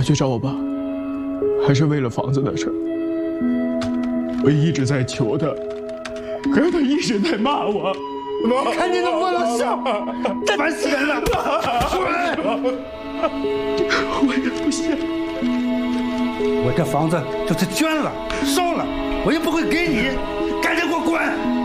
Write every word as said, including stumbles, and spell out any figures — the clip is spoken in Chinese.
我去找我爸，还是为了房子的事儿。我一直在求他，可是他一直在骂我。 看你能不能笑，太烦死人了！滚！ 我也不信。 我这房子就是捐了、烧了，我也不会给你，赶紧给我滚！